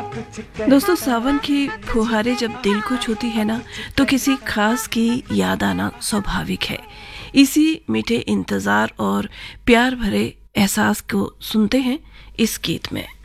दोस्तों, सावन की फुहारें जब दिल को छूती है ना, तो किसी खास की याद आना स्वाभाविक है। इसी मीठे इंतजार और प्यार भरे एहसास को सुनते हैं इस गीत में।